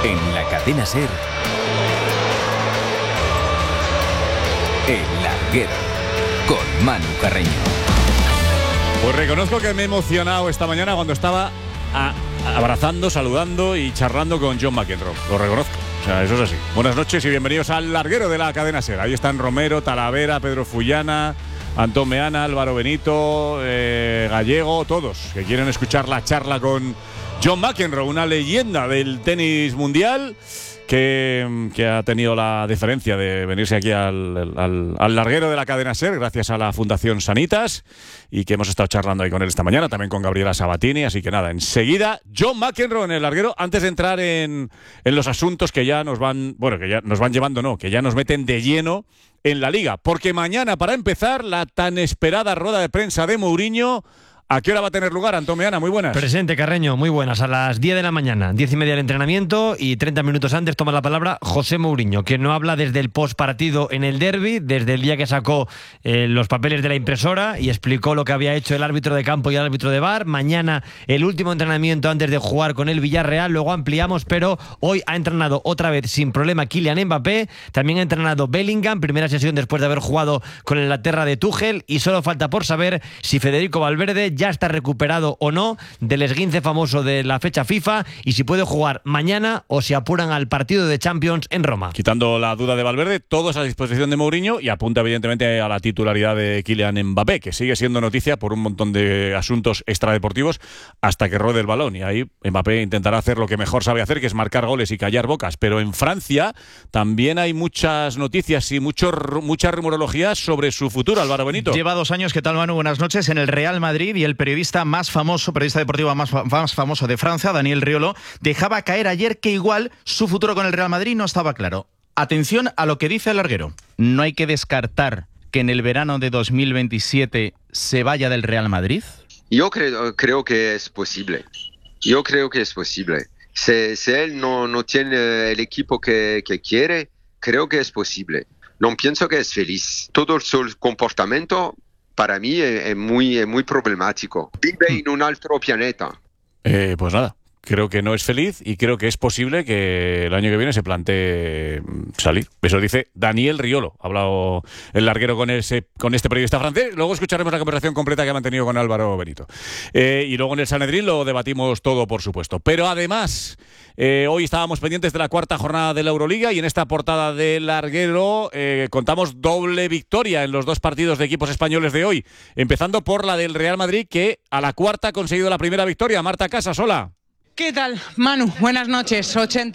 En la cadena SER, El Larguero, con Manu Carreño. Pues reconozco que me he emocionado esta mañana cuando estaba abrazando, saludando y charlando con John McEnroe. Lo reconozco. O sea, eso es así. Buenas noches y bienvenidos al Larguero de la cadena SER. Ahí están Romero, Talavera, Pedro Fullana, Antón Meana, Álvaro Benito, Gallego, todos que quieren escuchar la charla con John McEnroe, una leyenda del tenis mundial que ha tenido la deferencia de venirse aquí al Larguero de la cadena SER gracias a la Fundación Sanitas, y que hemos estado charlando ahí con él esta mañana, también con Gabriela Sabatini. Así que nada, enseguida John McEnroe en el Larguero, antes de entrar en los asuntos que ya nos van, bueno, que ya nos van llevando, no, que ya nos meten de lleno en la Liga, porque mañana, para empezar, la tan esperada rueda de prensa de Mourinho. ¿A qué hora va a tener lugar, Antón Meana? Muy buenas. Presente, Carreño, muy buenas. A las 10 de la mañana, 10:30 del entrenamiento, y 30 minutos antes toma la palabra José Mourinho, quien no habla desde el postpartido en el derbi, desde el día que sacó los papeles de la impresora y explicó lo que había hecho el árbitro de campo y el árbitro de VAR. Mañana el último entrenamiento antes de jugar con el Villarreal, luego ampliamos, pero hoy ha entrenado otra vez sin problema Kylian Mbappé, también ha entrenado Bellingham, primera sesión después de haber jugado con el Laterra de Tuchel, y solo falta por saber si Federico Valverde ya está recuperado o no del esguince famoso de la fecha FIFA y si puede jugar mañana o si apuran al partido de Champions en Roma. Quitando la duda de Valverde, todos a disposición de Mourinho, y apunta evidentemente a la titularidad de Kylian Mbappé, que sigue siendo noticia por un montón de asuntos extradeportivos hasta que ruede el balón, y ahí Mbappé intentará hacer lo que mejor sabe hacer, que es marcar goles y callar bocas. Pero en Francia también hay muchas noticias y mucha rumorología sobre su futuro. Álvaro Benito. Lleva 2 años, ¿qué tal, Manu? Buenas noches. En el Real Madrid, y el periodista deportivo más famoso de Francia, Daniel Riolo, dejaba caer ayer que igual su futuro con el Real Madrid no estaba claro. Atención a lo que dice el Larguero. No hay que descartar que en el verano de 2027 se vaya del Real Madrid. Yo creo que es posible. Yo creo que es posible. Si él no tiene el equipo que quiere, creo que es posible. No pienso que es feliz. Todo su comportamiento para mí es muy problemático. Vive en un otro planeta. Pues nada, creo que no es feliz y creo que es posible que el año que viene se plantee salir. Eso dice Daniel Riolo. Ha hablado el Larguero con este periodista francés. Luego escucharemos la conversación completa que ha mantenido con Álvaro Benito. Y luego en el Sanedrín lo debatimos todo, por supuesto. Pero además, hoy estábamos pendientes de la 4ª jornada de la Euroliga, y en esta portada del Larguero contamos doble victoria en los 2 partidos de equipos españoles de hoy. Empezando por la del Real Madrid, que a la 4ª ha conseguido la primera victoria. Marta Casas, hola. ¿Qué tal, Manu? Buenas noches.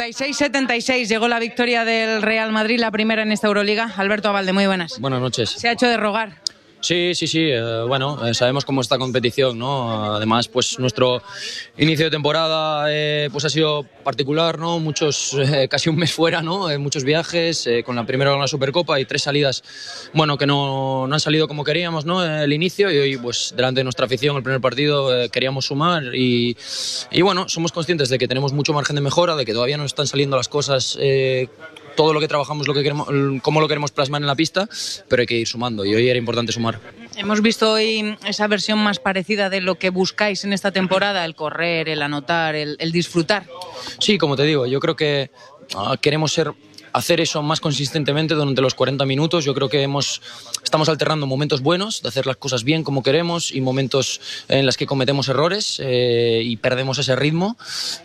86-76 llegó la victoria del Real Madrid, la primera en esta Euroliga. Alberto Abalde, muy buenas. Buenas noches. Se ha hecho de rogar. Sí. Bueno, sabemos cómo está competición, ¿no? Además, pues nuestro inicio de temporada pues ha sido particular, ¿no? Muchos, casi un mes fuera, ¿no? Muchos viajes, con la primera con la Supercopa y 3 salidas, bueno, que no han salido como queríamos, ¿no? El inicio, y hoy, pues delante de nuestra afición, el primer partido queríamos sumar y bueno, somos conscientes de que tenemos mucho margen de mejora, de que todavía no están saliendo las cosas. Todo lo que trabajamos, lo que queremos, cómo lo queremos plasmar en la pista, pero hay que ir sumando, y hoy era importante sumar. Hemos visto hoy esa versión más parecida de lo que buscáis en esta temporada, el correr, el anotar, el disfrutar. Sí, como te digo, yo creo que queremos hacer eso más consistentemente durante los 40 minutos. Yo creo que estamos alternando momentos buenos de hacer las cosas bien como queremos y momentos en los que cometemos errores y perdemos ese ritmo.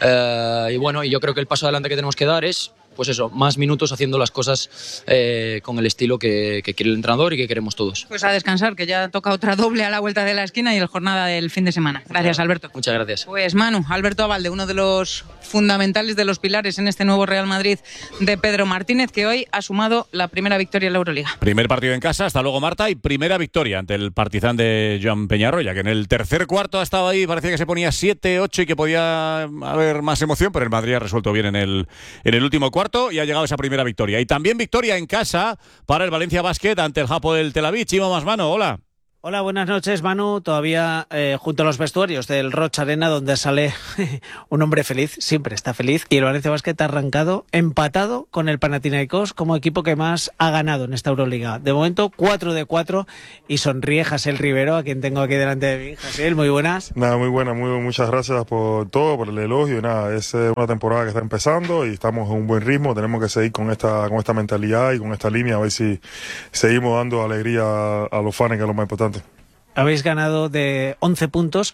Y bueno, yo creo que el paso adelante que tenemos que dar es, pues eso, más minutos haciendo las cosas con el estilo que quiere el entrenador y que queremos todos. Pues a descansar, que ya toca otra doble a la vuelta de la esquina y el jornada del fin de semana. Gracias, Alberto. Muchas gracias. Pues Manu, Alberto Abalde, uno de los fundamentales, de los pilares en este nuevo Real Madrid de Pedro Martínez, que hoy ha sumado la primera victoria en la Euroliga. Primer partido en casa, hasta luego, Marta, y primera victoria ante el Partizan de Joan Peñarroya, que en el tercer cuarto ha estado ahí, parecía que se ponía 7-8 y que podía haber más emoción, pero el Madrid ha resuelto bien en el último cuarto y ha llegado esa primera victoria. Y también victoria en casa para el Valencia Basket ante el Hapoel Tel Aviv. Chimo Masmano, hola. Hola, buenas noches, Manu. Todavía junto a los vestuarios del Roig Arena, donde sale un hombre feliz, siempre está feliz. Y el Valencia Basket ha arrancado empatado con el Panathinaikos como equipo que más ha ganado en esta Euroliga. De momento, 4 de 4 y sonríe Jasiel Rivero, a quien tengo aquí delante de mí. Jasiel, muy buenas. Nada, muy buena, muchas gracias por todo, por el elogio. Y nada, es una temporada que está empezando y estamos en un buen ritmo. Tenemos que seguir con esta mentalidad y con esta línea, a ver si seguimos dando alegría a los fans, que es lo más importante. Habéis ganado de 11 puntos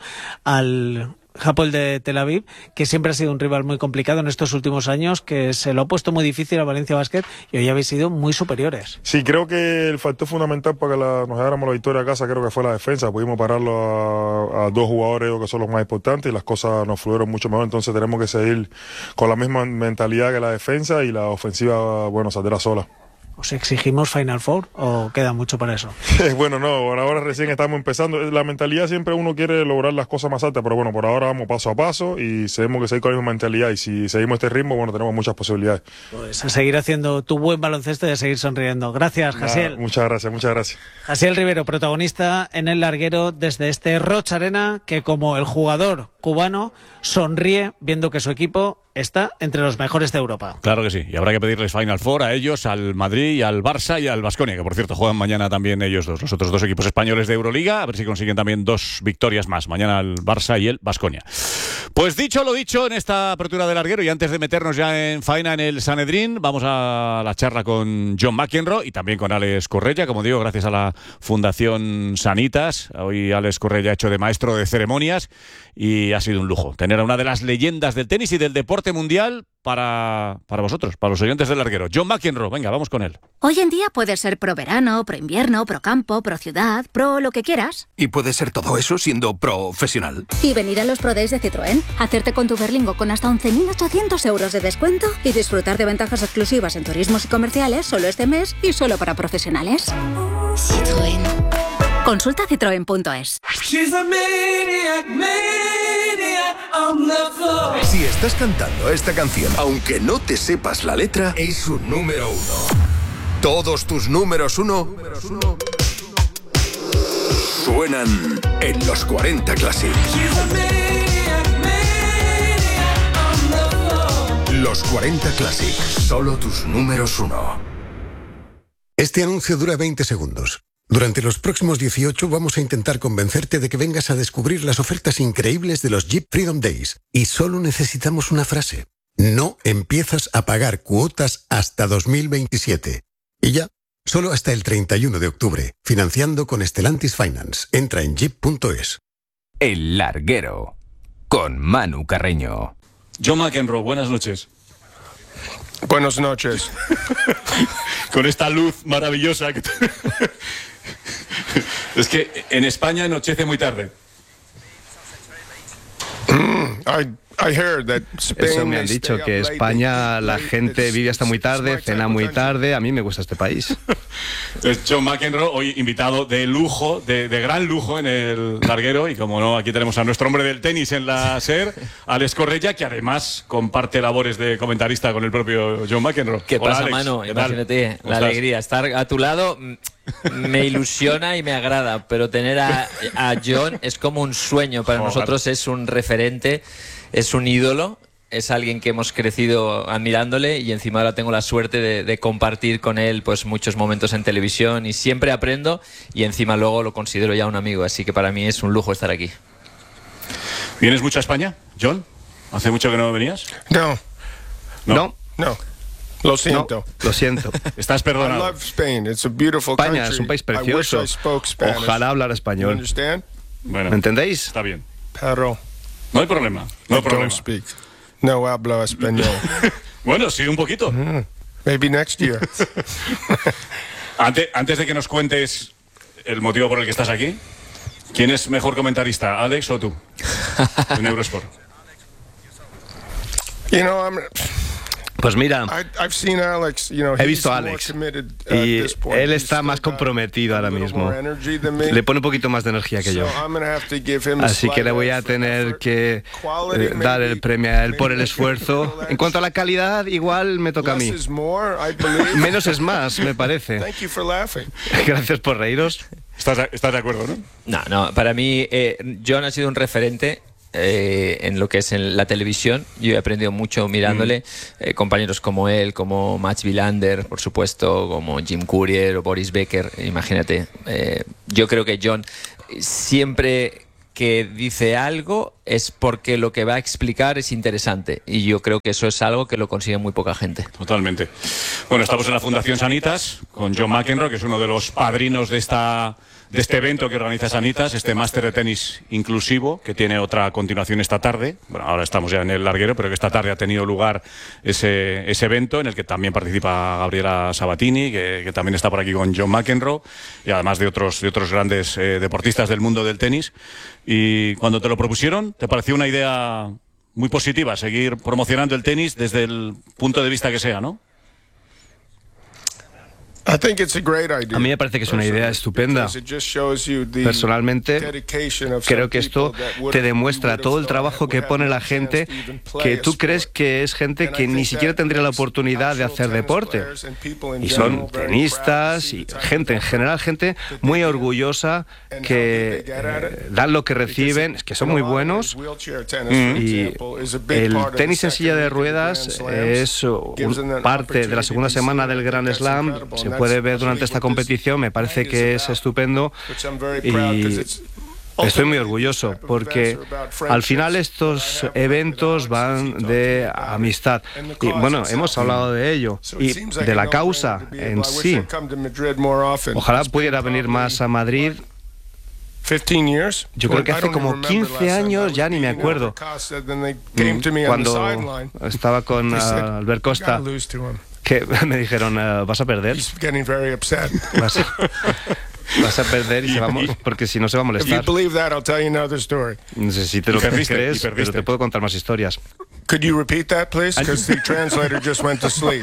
al Hapoel de Tel Aviv, que siempre ha sido un rival muy complicado en estos últimos años, que se lo ha puesto muy difícil al Valencia Basket, y hoy habéis sido muy superiores. Sí, creo que el factor fundamental para que nos lleváramos la victoria a casa creo que fue la defensa. Pudimos pararlo a dos jugadores que son los más importantes y las cosas nos fluyeron mucho mejor. Entonces tenemos que seguir con la misma mentalidad que la defensa, y la ofensiva, bueno, saldrá sola. ¿Os exigimos Final Four o queda mucho para eso? Bueno, no, por ahora recién estamos empezando. La mentalidad, siempre uno quiere lograr las cosas más altas, pero bueno, por ahora vamos paso a paso y tenemos que seguir con la misma mentalidad, y si seguimos este ritmo, bueno, tenemos muchas posibilidades. Pues a seguir haciendo tu buen baloncesto y a seguir sonriendo. Gracias, Jasiel. Muchas gracias. Jasiel Rivero, protagonista en el larguero desde este Roig Arena, que como el jugador cubano sonríe viendo que su equipo está entre los mejores de Europa. Claro que sí, y habrá que pedirles Final Four a ellos, al Madrid y al Barça y al Baskonia, que por cierto juegan mañana también ellos dos, los otros dos equipos españoles de Euroliga, a ver si consiguen también 2 victorias más, mañana el Barça y el Baskonia. Pues dicho lo dicho en esta apertura del larguero, y antes de meternos ya en faena en el Sanedrín, vamos a la charla con John McEnroe y también con Alex Correia, como digo, gracias a la Fundación Sanitas. Hoy Alex Correia ha hecho de maestro de ceremonias y ha sido un lujo tener a una de las leyendas del tenis y del deporte mundial para vosotros, para los oyentes del larguero. John McEnroe, venga, vamos con él. Hoy en día puedes ser pro verano, pro invierno, pro campo, pro ciudad, pro lo que quieras. Y puedes ser todo eso siendo profesional. Y venir a los Pro Days de Citroën, hacerte con tu Berlingo con hasta 11.800 euros de descuento y disfrutar de ventajas exclusivas en turismos y comerciales solo este mes y solo para profesionales. Citroën. Consulta citroen.es. Si estás cantando esta canción, aunque no te sepas la letra, es un número 1. Todos tus números 1 suenan en los 40 Classic. Los 40 Classic, solo tus números 1. Este anuncio dura 20 segundos. Durante los próximos 18 vamos a intentar convencerte de que vengas a descubrir las ofertas increíbles de los Jeep Freedom Days. Y solo necesitamos una frase. No empiezas a pagar cuotas hasta 2027. Y ya, solo hasta el 31 de octubre. Financiando con Stellantis Finance. Entra en jeep.es. El larguero, con Manu Carreño. John McEnroe, buenas noches. Buenas noches. Con esta luz maravillosa que es que en España anochece muy tarde. I heard that Spain. Eso me han dicho, que España la gente vive hasta muy tarde, cena muy tarde. A mí me gusta este país. Es John McEnroe, hoy invitado de lujo, de gran lujo en el larguero, y como no, aquí tenemos a nuestro hombre del tenis en la SER, Alex Correia, que además comparte labores de comentarista con el propio John McEnroe. ¿Qué Hola, pasa, Alex? Manu? ¿Qué tal? Imagínate ¿Cómo la estás? alegría. Estar a tu lado me ilusiona y me agrada, pero tener a John es como un sueño. Para nosotros es un referente, es un ídolo, es alguien que hemos crecido admirándole, y encima ahora tengo la suerte de compartir con él pues muchos momentos en televisión, y siempre aprendo, y encima luego lo considero ya un amigo, así que para mí es un lujo estar aquí. ¿Vienes mucho a España, John? ¿Hace mucho que no venías? No. Lo siento. No, lo siento. Estás perdonado. I love Spain. It's a beautiful España country. es un país I wish precioso. I spoke Spanish. Ojalá hablara You español. understand? Bueno, ¿Me entendéis? está bien. Pero No hay problema. No hay I problema. don't speak. No hablo español. Bueno, sí, un poquito. Maybe next year. Antes de que nos cuentes el motivo por el que estás aquí, ¿quién es mejor comentarista, Alex o tú? En Eurosport. You know, Pues mira, I've seen Alex, you know, he visto a he's more Alex committed at y this point. él He's está still más got comprometido ahora a little mismo. more energy than me. Le pone un poquito más de energía que yo. So I'm gonna have to give him a Así que le voy slight a tener que Quality, dar maybe. el premio a él por el esfuerzo. En cuanto a la calidad, igual me toca a mí. Less is more, I believe. Menos es más, me parece. Thank you for laughing. Gracias por reíros. ¿Estás de acuerdo, no? No, para mí John ha sido un referente en lo que es en la televisión. Yo he aprendido mucho mirándole. Compañeros como él, como Mats Wilander, por supuesto, como Jim Courier o Boris Becker, imagínate. Yo creo que John siempre que dice algo es porque lo que va a explicar es interesante, y yo creo que eso es algo que lo consigue muy poca gente. Totalmente. Bueno, estamos en la Fundación Sanitas con John McEnroe, que es uno de los padrinos de este evento que organiza Sanitas, este máster de tenis inclusivo, que tiene otra continuación esta tarde. Bueno, ahora estamos ya en el larguero, pero que esta tarde ha tenido lugar ese evento en el que también participa Gabriela Sabatini, que también está por aquí con John McEnroe, y además de otros grandes deportistas del mundo del tenis. Y cuando te lo propusieron, ¿te pareció una idea muy positiva seguir promocionando el tenis desde el punto de vista que sea, no? A mí me parece que es una idea estupenda. Personalmente, creo que esto te demuestra todo el trabajo que pone la gente, que tú crees que es gente que ni siquiera tendría la oportunidad de hacer deporte. Y son tenistas y gente en general, gente muy orgullosa, que dan lo que reciben, que son muy buenos. Y el tenis en silla de ruedas es parte de la segunda semana del Grand Slam. Se puede ver durante esta competición, me parece que es estupendo y estoy muy orgulloso porque al final estos eventos van de amistad y bueno, hemos hablado de ello y de la causa en sí. Ojalá pudiera venir más a Madrid. Yo creo que hace como 15 años, ya ni me acuerdo, cuando estaba con Albert Costa, que me dijeron, ¿vas a perder? Vas a perder y se vamos, porque si no se va a molestar. No sé si te lo crees, pero te puedo contar más historias. Could you repeat that, please? Because the translator just went to sleep.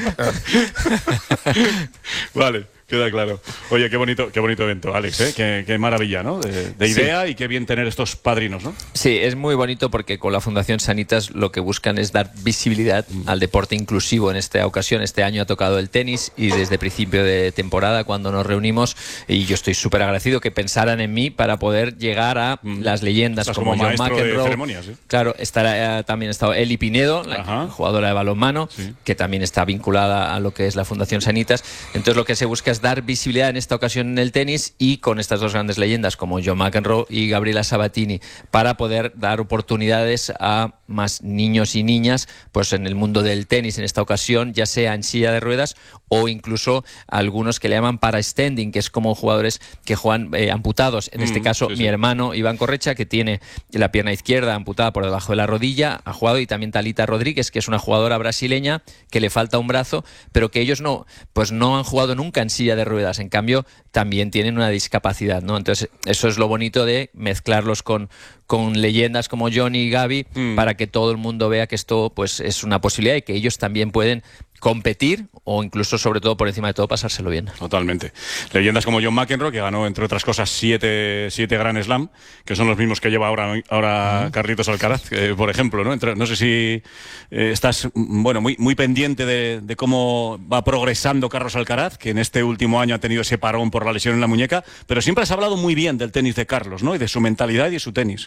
Vale. Queda claro. Oye, qué bonito evento, Alex, ¿eh? Qué maravilla, ¿no? De idea, sí. Y qué bien tener estos padrinos, ¿no? Sí, es muy bonito porque con la Fundación Sanitas lo que buscan es dar visibilidad al deporte inclusivo. En esta ocasión, este año ha tocado el tenis y desde principio de temporada, cuando nos reunimos, y yo estoy súper agradecido que pensaran en mí para poder llegar a las leyendas como John McEnroe. ¿Sí? Claro, también ha estado Eli Pinedo, la jugadora de balonmano, sí, que también está vinculada a lo que es la Fundación Sanitas. Entonces lo que se busca es dar visibilidad en esta ocasión en el tenis, y con estas dos grandes leyendas como John McEnroe y Gabriela Sabatini, para poder dar oportunidades a más niños y niñas pues en el mundo del tenis en esta ocasión, ya sea en silla de ruedas o incluso algunos que le llaman para-standing, que es como jugadores que juegan amputados. En este caso, sí, mi hermano Iván Correcha, que tiene la pierna izquierda amputada por debajo de la rodilla, ha jugado, y también Talita Rodríguez, que es una jugadora brasileña que le falta un brazo, pero que ellos no han jugado nunca en silla de ruedas, en cambio también tienen una discapacidad, ¿no? Entonces eso es lo bonito de mezclarlos con leyendas como John y Gaby, para que todo el mundo vea que esto pues es una posibilidad y que ellos también pueden competir o incluso, sobre todo, por encima de todo, pasárselo bien. Totalmente. Leyendas como John McEnroe, que ganó, entre otras cosas, 7 Grand Slam, que son los mismos que lleva ahora Carlitos Alcaraz, por ejemplo, ¿no? No sé si estás muy pendiente de cómo va progresando Carlos Alcaraz, que en este último año ha tenido ese parón por la lesión en la muñeca, pero siempre has hablado muy bien del tenis de Carlos, ¿no? Y de su mentalidad y de su tenis.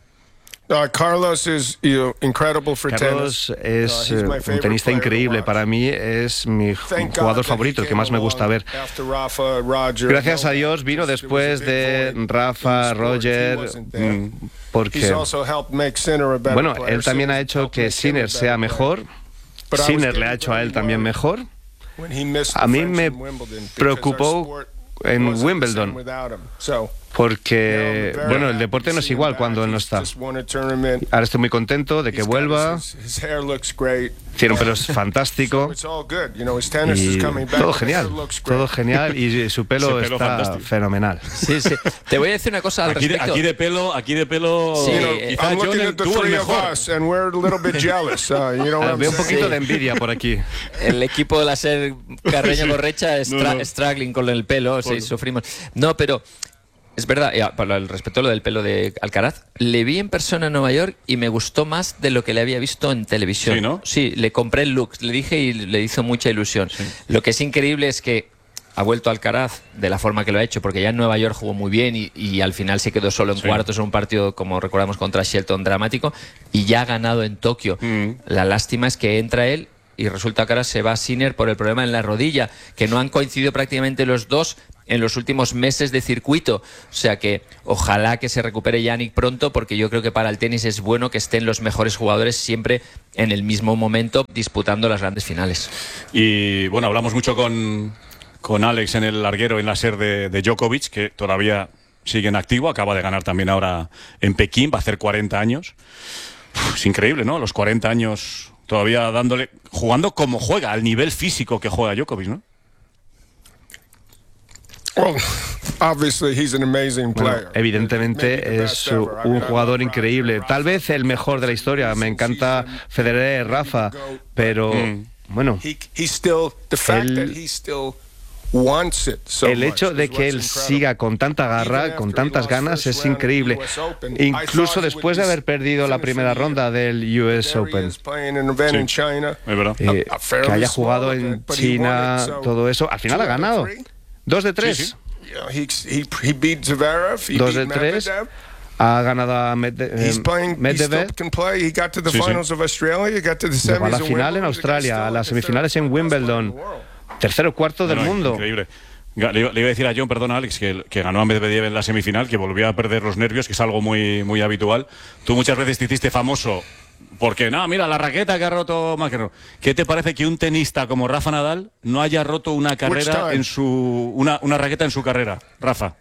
Carlos es incredible for Carlos es un tenista increíble. Para mí es mi jugador favorito, el que más me gusta ver. Gracias a Dios vino después de Rafa, Roger, porque bueno, él también ha hecho que Sinner sea mejor. Sinner le ha hecho a él también mejor. A mí me preocupó en Wimbledon, porque bueno, el deporte no es igual cuando él no está. Ahora estoy muy contento de que vuelva. Tiene un pelo fantástico y todo genial, y su pelo está fantástico, fenomenal. Sí, sí. Te voy a decir una cosa al respecto. Aquí de pelo sí, quizá John tuvo el mejor. Veo un poquito de envidia por aquí. El equipo de la SER Carreño Correcha struggling con el pelo, sí, sufrimos. No, pero es verdad, para el respecto a lo del pelo de Alcaraz, le vi en persona en Nueva York y me gustó más de lo que le había visto en televisión. Sí, ¿no? Sí, le compré el look, le dije, y le hizo mucha ilusión. Sí. Lo que es increíble es que ha vuelto Alcaraz de la forma que lo ha hecho, porque ya en Nueva York jugó muy bien y al final se quedó solo en cuartos en un partido, como recordamos, contra Shelton, dramático, y ya ha ganado en Tokio. La lástima es que entra él y resulta que ahora se va Sinner por el problema en la rodilla, que no han coincidido prácticamente los dos en los últimos meses de circuito. O sea que ojalá que se recupere Jannik pronto, porque yo creo que para el tenis es bueno que estén los mejores jugadores siempre en el mismo momento disputando las grandes finales. Y bueno, hablamos mucho con Alex en el larguero, en la SER de Djokovic, que todavía sigue en activo, acaba de ganar también ahora en Pekín, va a hacer 40 años. Es increíble, ¿no? Los 40 años todavía jugando como juega, al nivel físico que juega Djokovic, ¿no? Well, obviously he's an amazing player. Bueno, evidentemente es un jugador increíble, tal vez el mejor de la historia. Me encanta Federer, Rafa, pero bueno, el hecho de que él siga con tanta garra, con tantas ganas, es increíble. Incluso después de haber perdido la primera ronda del US Open. Que haya jugado en China, todo eso, al final ha ganado. 2 de 3. 2 de 3. Ha ganado a Medvedev. Llegó a la final en Australia, a las semifinales en Wimbledon. Tercero cuarto del mundo. Increíble. Le iba a decir a John, perdona Alex, que ganó a Medvedev en la semifinal, que volvió a perder los nervios, que es algo muy, muy habitual. Tú muchas veces te hiciste famoso porque, no, mira, la raqueta que ha roto McEnroe. ¿Qué te parece que un tenista como Rafa Nadal no haya roto una carrera una raqueta en su carrera, Rafa?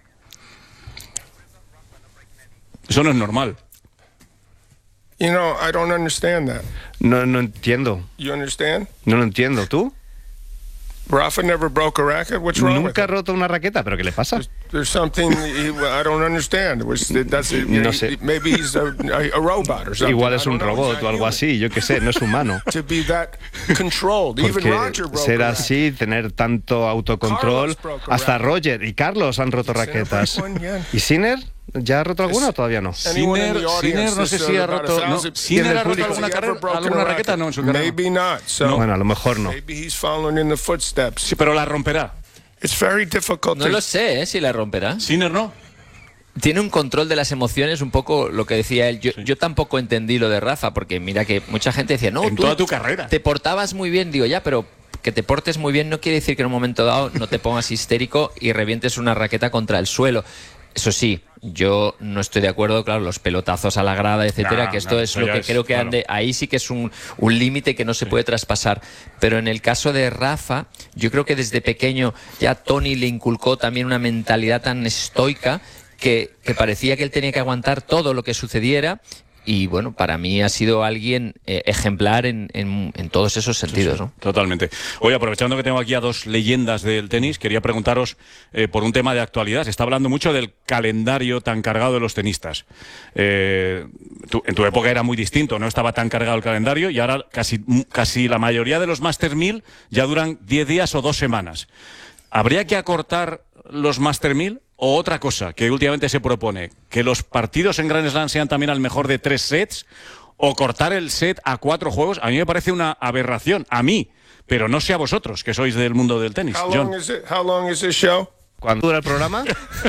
Eso no es normal. I don't understand that. No entiendo. You understand? No lo entiendo. ¿Tú? Rafa never broke a racket. What's wrong? Nunca ha roto una raqueta, ¿pero qué le pasa? There's something I don't understand. No sé. Maybe he's a robot or something. Igual es un robot o algo así, yo qué sé, no es humano. To be that controlled. Even Roger broke ser así, tener tanto autocontrol, hasta Roger y Carlos han roto raquetas. ¿Y Sinner? ¿Ya ha roto alguna o todavía no? Sinner no sé si ha roto. ¿No? ¿Sinner ha roto alguna raqueta? No, en su carrera. No. Bueno, a lo mejor no. Sí, pero la romperá. No lo sé, si la romperá. Sinner no. Tiene un control de las emociones, un poco lo que decía él. Yo tampoco entendí lo de Rafa, porque mira que mucha gente decía, no, en toda tu carrera te portabas muy bien. Digo, ya, pero que te portes muy bien no quiere decir que en un momento dado no te pongas histérico y revientes una raqueta contra el suelo. Eso sí, yo no estoy de acuerdo, claro, los pelotazos a la grada, etcétera, que esto es lo que creo que ahí sí que es un límite que no se puede traspasar. Pero en el caso de Rafa, yo creo que desde pequeño ya Tony le inculcó también una mentalidad tan estoica que parecía que él tenía que aguantar todo lo que sucediera. Y bueno, para mí ha sido alguien ejemplar en todos esos sentidos, ¿no? Totalmente. Oye, aprovechando que tengo aquí a dos leyendas del tenis, quería preguntaros por un tema de actualidad. Se está hablando mucho del calendario tan cargado de los tenistas. En tu época era muy distinto, no estaba tan cargado el calendario y ahora casi la mayoría de los Masters 1000 ya duran 10 días o 2 semanas. ¿Habría que acortar los Master 1000? O otra cosa que últimamente se propone, que los partidos en Grand Slam sean también al mejor de 3 sets o cortar el set a 4 juegos. A mí me parece una aberración, a mí, pero no sé a vosotros, que sois del mundo del tenis. John. How long is this show? ¿Cuándo dura el programa?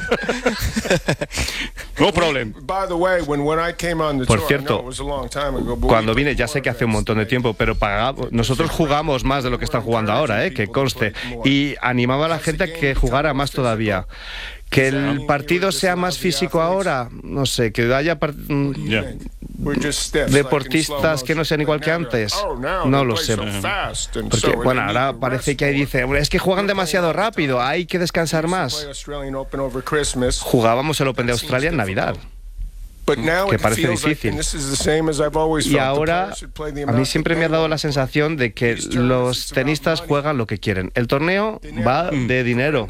No problem. Por cierto, cuando vine, ya sé que hace un montón de tiempo, pero nosotros jugamos más de lo que están jugando ahora, que conste. Y animaba a la gente a que jugara más todavía. Que el partido sea más físico ahora, no sé, que haya deportistas que no sean igual que antes, no lo sé. Porque, bueno, ahora parece que ahí dice, es que juegan demasiado rápido, hay que descansar más. Jugábamos el Open de Australia en Navidad, que parece difícil. Y ahora a mí siempre me ha dado la sensación de que los tenistas juegan lo que quieren. El torneo va de dinero.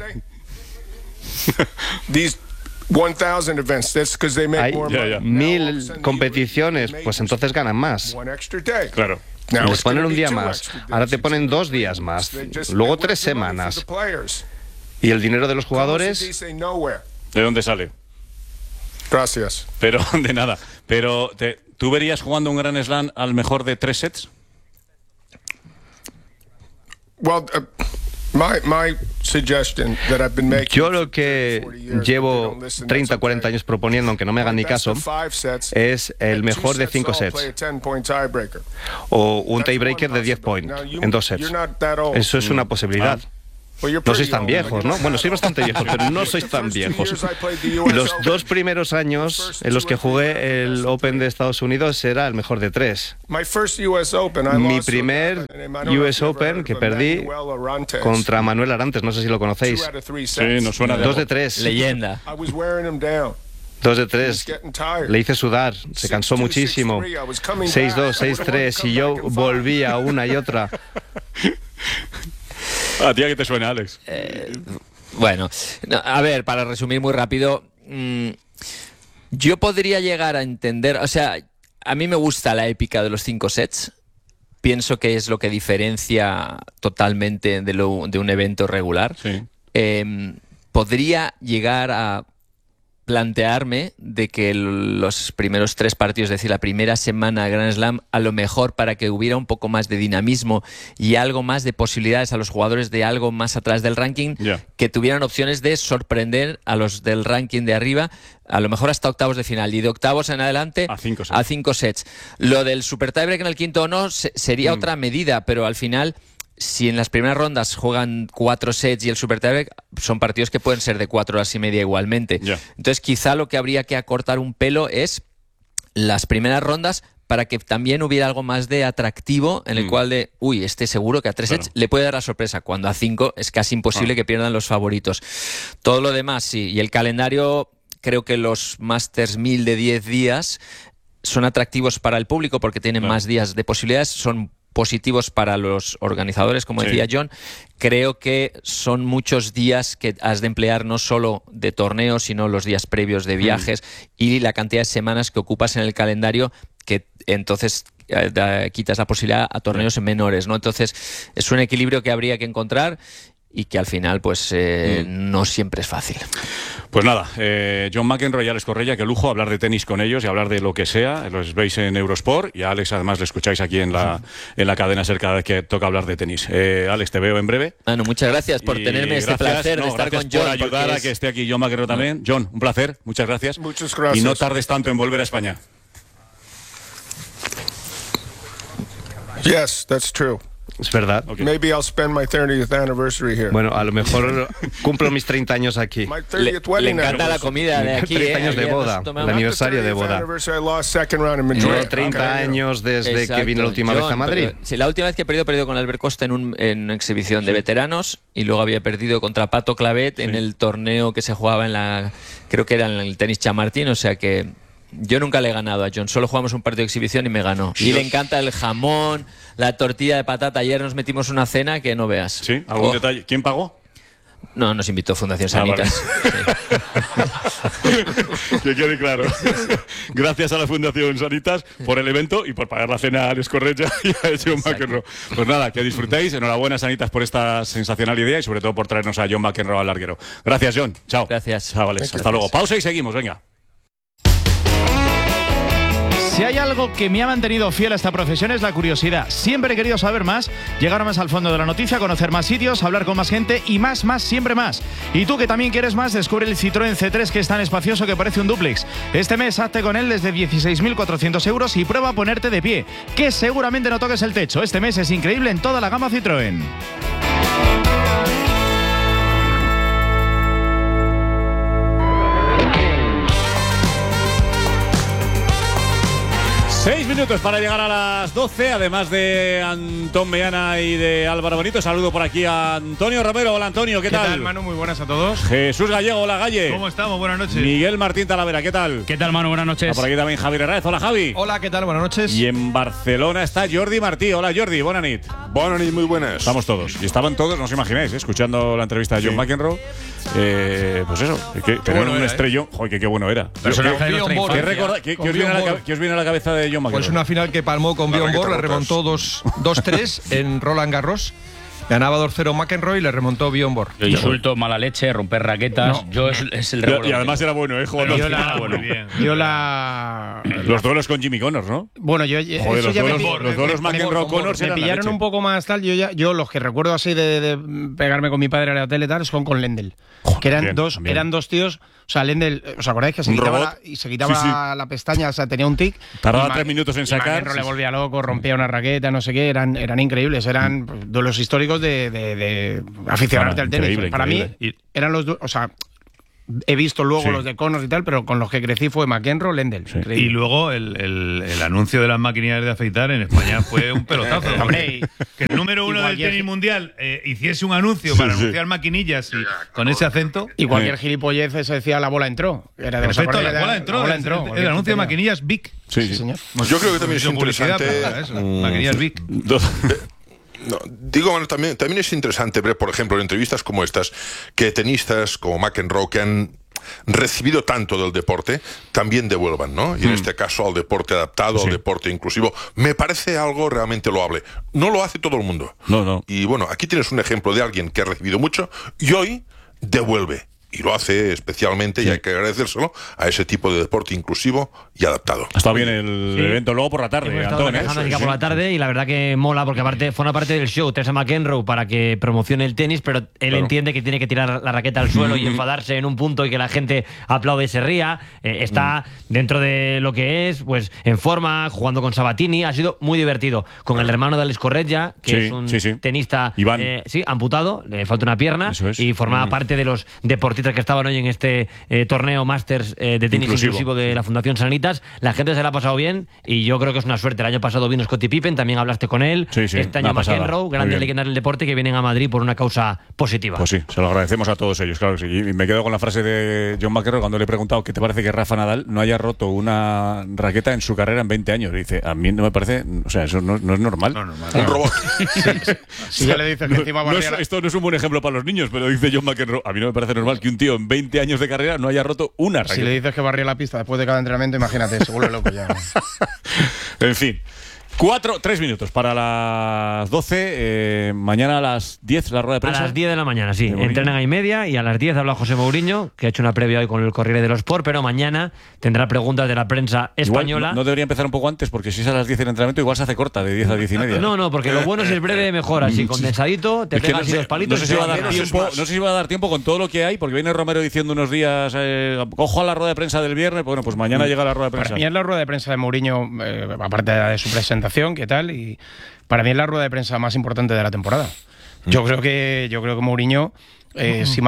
Hay 1000 competiciones, pues entonces ganan más. Claro. Les ponen un día más, ahora te ponen 2 días más, luego 3 semanas. ¿Y el dinero de los jugadores? ¿De dónde sale? Gracias. Pero de nada. Pero ¿tú verías jugando un Grand Slam al mejor de 3 sets? Well, Yo lo que llevo 30, 40 años proponiendo, aunque no me hagan ni caso, es el mejor de 5 sets. O un tiebreaker de 10 points en 2 sets. Eso es una posibilidad. No sois tan viejos, ¿no? Bueno, sois bastante viejos, pero no sois tan viejos. Los 2 primeros años en los que jugué el Open de Estados Unidos era el mejor de 3. Mi primer US Open que perdí contra Manuel Arantes, no sé si lo conocéis. Sí, nos suena de 2 de 3. Leyenda. 2 de 3. Le hice sudar, se cansó muchísimo. 6-2, 6-3 y yo volvía una y otra. ¿A ti a qué te suena, Alex? Bueno, a ver, para resumir muy rápido, yo podría llegar a entender, o sea, a mí me gusta la épica de los 5 sets, pienso que es lo que diferencia totalmente de un evento regular. Sí. Podría llegar a plantearme de que los primeros 3 partidos, es decir, la primera semana de Grand Slam, a lo mejor para que hubiera un poco más de dinamismo y algo más de posibilidades a los jugadores de algo más atrás del ranking, que tuvieran opciones de sorprender a los del ranking de arriba, a lo mejor hasta octavos de final, y de octavos en adelante a 5 sets. Lo del super tiebreak en el quinto o no sería otra medida, pero al final, si en las primeras rondas juegan 4 sets y el super tiebreak, son partidos que pueden ser de 4 horas y media igualmente. Entonces quizá lo que habría que acortar un pelo es las primeras rondas, para que también hubiera algo más de atractivo en el cual de, seguro que a 3 sets le puede dar la sorpresa, cuando a 5 es casi imposible que pierdan los favoritos. Todo lo demás sí, y el calendario, creo que los Masters 1000 de 10 días son atractivos para el público porque tienen más días de posibilidades, son positivos para los organizadores, como decía John. Creo que son muchos días que has de emplear, no solo de torneos, sino los días previos de viajes y la cantidad de semanas que ocupas en el calendario, que entonces quitas la posibilidad a torneos menores, ¿no? Entonces es un equilibrio que habría que encontrar y que al final pues no siempre es fácil. Pues nada, John McEnroe y Alex Correia, qué lujo hablar de tenis con ellos y hablar de lo que sea. Los veis en Eurosport y a Alex además le escucháis aquí en la cadena SER cada vez que toca hablar de tenis. Alex, te veo en breve. Bueno, muchas gracias por tenerme este placer de estar con John. Por ayudar a que esté aquí John McEnroe también. John, un placer, muchas gracias. Muchas gracias. Y no tardes tanto en volver a España. Yes, that's true. Es verdad. Maybe I'll spend my 30th anniversary here. Bueno, a lo mejor cumplo mis 30 años aquí. Le encanta la comida de aquí. 30 años de boda, el aniversario de boda. 30 años desde que vine la última vez a Madrid. Sí, la última vez que he perdido con Albert Costa en una exhibición de veteranos, y luego había perdido contra Pato Clavet en el torneo que se jugaba creo que era en el tenis Chamartín, o sea que yo nunca le he ganado a John, solo jugamos un partido de exhibición y me ganó. Y le encanta el jamón, la tortilla de patata. Ayer nos metimos una cena que no veas. ¿Sí? ¿Algún detalle? ¿Quién pagó? No, nos invitó Fundación Sanitas. Vale. Que quede claro. Gracias a la Fundación Sanitas por el evento y por pagar la cena a Alex Correia y a John McEnroe. Pues nada, que disfrutéis. Enhorabuena, Sanitas, por esta sensacional idea y sobre todo por traernos a John McEnroe al larguero. Gracias, John. Chao. Gracias. Chao, Alex. Hasta luego. Pausa y seguimos, venga. Si hay algo que me ha mantenido fiel a esta profesión es la curiosidad. Siempre he querido saber más, llegar más al fondo de la noticia, conocer más sitios, hablar con más gente y más, siempre más. Y tú que también quieres más, descubre el Citroën C3, que es tan espacioso que parece un dúplex. Este mes hazte con él desde 16.400 euros y prueba a ponerte de pie, que seguramente no toques el techo. Este mes es increíble en toda la gama Citroën. 6 minutos para llegar a las 12, además de Antón Meana y de Álvaro Bonito. Saludo por aquí a Antonio Romero. Hola, Antonio, ¿qué tal? ¿Qué tal, Manu? Muy buenas a todos. Jesús Gallego, hola, Galle. ¿Cómo estamos? Buenas noches. Miguel Martín Talavera, ¿qué tal? ¿Qué tal, Manu? Buenas noches. Por aquí también Javier Herráez. Hola, Javi. Hola, ¿qué tal? Buenas noches. Y en Barcelona está Jordi Martí. Hola, Jordi, buena nit. Buenas nit, muy buenas. Estamos todos. Y estaban todos, no os imagináis, escuchando la entrevista de John McEnroe. Pues eso, que tener un estrellón. Joder, qué bueno era. ¿Qué os viene a la cabeza de John McEnroe? Pues una final que palmó con Bjorn Borg, le remontó 2-3 en Roland Garros. Ganaba 2-0 McEnroe y le remontó Bjorn Borg. Yo insulto, mala leche, romper raquetas. No. Yo es el recuerdo. Y además era bueno, jugando. Los duelos con Jimmy Connors, ¿no? Bueno, yo joder, los duelos McEnroe Connors me pillaron un poco más tal. Yo los que recuerdo así de pegarme con mi padre a la tele tal son con Lendl, que eran dos tíos. O sea, Lendl, ¿os acordáis que se quitaba la pestaña? O sea, tenía un tic. Tardaba 3 minutos en sacar. McEnroe le volvía loco, rompía una raqueta, no sé qué. Eran increíbles. Eran duelos históricos de aficionarte al tenis. Para mí eran los. O sea, he visto luego los de Connors y tal, pero con los que crecí fue McEnroe, Lendl. Y luego el anuncio de las maquinillas de afeitar en España fue un pelotazo. Que el número 1 del tenis mundial hiciese un anuncio para anunciar maquinillas y con ese acento. Y cualquier gilipollez se decía la bola entró. Era de perfecto, la bola entró. El anuncio de maquinillas Vic. Sí, señor. Yo creo que también es interesante. Maquinillas Vic. No, digo, bueno, también es interesante ver, por ejemplo, en entrevistas como estas, que tenistas como McEnroe, que han recibido tanto del deporte, también devuelvan, ¿no? Y en este caso al deporte adaptado, al deporte inclusivo, me parece algo realmente loable. No lo hace todo el mundo. No. Y bueno, aquí tienes un ejemplo de alguien que ha recibido mucho y hoy devuelve. Y lo hace especialmente, y hay que agradecérselo, a ese tipo de deporte inclusivo y adaptado. Está bien el evento luego por la tarde, Antón. Por la tarde, y la verdad que mola, porque aparte forma parte del show Tessa McEnroe para que promocione el tenis, pero él entiende que tiene que tirar la raqueta al suelo y enfadarse en un punto y que la gente aplaude y se ría. Está dentro de lo que es, pues en forma, jugando con Sabatini. Ha sido muy divertido. Con el hermano de Alex Corretja, que es un tenista amputado, le falta una pierna, y formaba parte de los deportistas que estaban hoy en este torneo Masters de tenis inclusivo de la Fundación Sanitas. La gente se la ha pasado bien y yo creo que es una suerte. El año pasado vino Scottie Pippen, también hablaste con él. Este año McEnroe, grandes leyendas del deporte que vienen a Madrid por una causa positiva. Pues sí, se lo agradecemos a todos ellos, claro que sí. Y me quedo con la frase de John McEnroe cuando le he preguntado ¿qué te parece que Rafa Nadal no haya roto una raqueta en su carrera en 20 años? Y dice, a mí no me parece, o sea, eso no es normal. Un robot. Si ya le dices que encima esto no es un buen ejemplo para los niños, pero dice John McEnroe, a mí no me parece normal que un tío en 20 años de carrera no haya roto una raqueta. Si le dices que barría la pista después de cada entrenamiento, imagínate, se vuelve loco ya. En fin. 3 minutos para las 12. Mañana a las 10 la rueda de prensa. A las 10 de la mañana, sí. Entrenan a 1:30 y a las 10 habla José Mourinho, que ha hecho una previa hoy con el Corriere dello Sport, pero mañana tendrá preguntas de la prensa española. Igual, no debería empezar un poco antes, porque si es a las 10 el entrenamiento, igual se hace corta, de 10 a 10:30. No, porque lo bueno es el breve mejor, así, condensadito, te pegas así 2 palitos. No sé si va a dar tiempo con todo lo que hay, porque viene Romero diciendo unos días, cojo a la rueda de prensa del viernes, bueno, pues mañana llega la rueda de prensa. Para mí es la rueda de prensa de Mourinho, aparte de su presentación, ¿qué tal? Y para mí es la rueda de prensa más importante de la temporada. Yo creo que Mourinho, si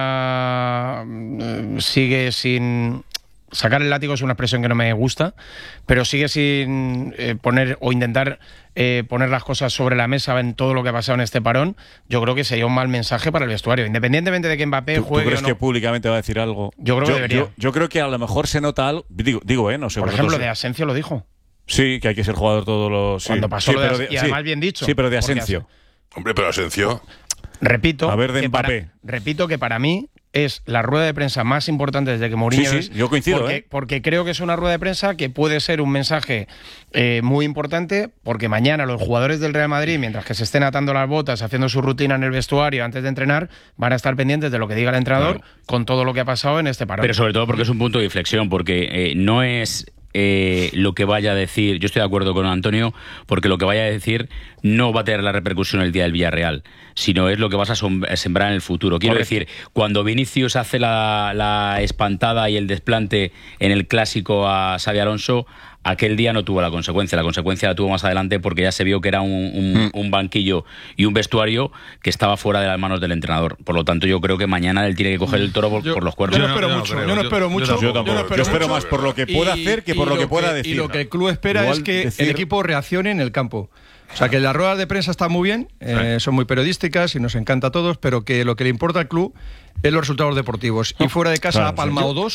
mañana sigue sin sacar el látigo, es una expresión que no me gusta, pero sigue sin poner o intentar poner las cosas sobre la mesa en todo lo que ha pasado en este parón, yo creo que sería un mal mensaje para el vestuario, independientemente de que Mbappé juegue. ¿Tú crees o no, que públicamente va a decir algo? Yo creo que debería. Yo creo que a lo mejor se nota algo. Digo, no sé. Por ejemplo, de Asencio lo dijo. Sí, que hay que ser jugador todos los... Cuando pasó y además bien dicho. Sí, pero de Asencio. Hombre, pero Asencio... Repito, a ver, de Mbappé. Repito que para mí es la rueda de prensa más importante desde que Mourinho yo coincido, porque creo que es una rueda de prensa que puede ser un mensaje muy importante, porque mañana los jugadores del Real Madrid, mientras que se estén atando las botas, haciendo su rutina en el vestuario antes de entrenar, van a estar pendientes de lo que diga el entrenador con todo lo que ha pasado en este parón. Pero sobre todo porque es un punto de inflexión, porque no es... lo que vaya a decir, yo estoy de acuerdo con Antonio, porque lo que vaya a decir no va a tener la repercusión el día del Villarreal, sino es lo que vas a sembrar en el futuro. Quiero decir, cuando Vinicius hace la espantada y el desplante en el clásico a Xabi Alonso, aquel día no tuvo la consecuencia la tuvo más adelante, porque ya se vio que era un banquillo y un vestuario que estaba fuera de las manos del entrenador. Por lo tanto, yo creo que mañana él tiene que coger el toro por los cuernos. Yo no espero mucho. Yo espero más por lo que pueda hacer que por lo que pueda decir. Y lo que el club espera es que el equipo reaccione en el campo. O sea, que las ruedas de prensa están muy bien, son muy periodísticas y nos encanta a todos, pero que lo que le importa al club es los resultados deportivos. Y fuera de casa ha palmado 2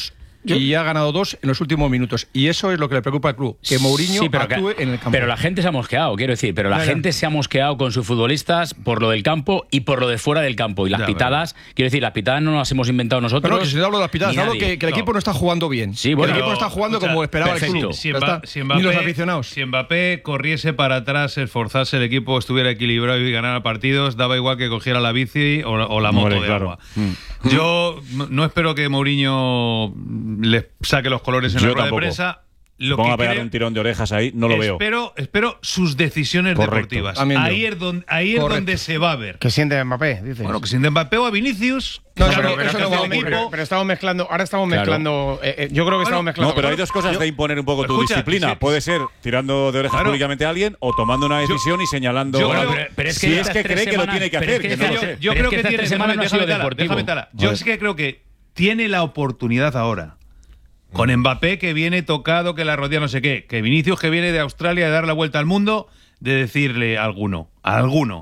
y ha ganado 2 en los últimos minutos. Y eso es lo que le preocupa al club, que Mourinho actúe en el campo. Pero la gente se ha mosqueado, quiero decir, la gente se ha mosqueado con sus futbolistas por lo del campo y por lo de fuera del campo. Y las pitadas, quiero decir, las pitadas no las hemos inventado nosotros. Pero no, que si te hablo de las pitadas, hablo que el equipo no está jugando bien. Sí, bueno, el equipo no está jugando como esperaba el club. Ni los aficionados. Si Mbappé corriese para atrás, esforzase, el equipo estuviera equilibrado y ganara partidos, daba igual que cogiera la bici o la moto de agua. Yo no espero que Mourinho les saque los colores en la rueda de prensa. Vamos a pegar un tirón de orejas ahí, no lo veo. Espero sus decisiones deportivas. Ahí es donde se va a ver. Que siente Mbappé, dices. Bueno, que siente Mbappé o a Vinicius. Pero estamos mezclando. Ahora estamos mezclando. Yo creo que estamos mezclando. No, pero hay dos cosas de imponer un poco tu disciplina. Puede ser tirando de orejas públicamente a alguien o tomando una decisión y señalando. Pero es que cree que lo tiene que hacer. Yo creo que tiene. Yo es que creo que tiene la oportunidad ahora. Con Mbappé que viene tocado, que la rodilla no sé qué, que Vinicius que viene de Australia de dar la vuelta al mundo, de decirle a alguno,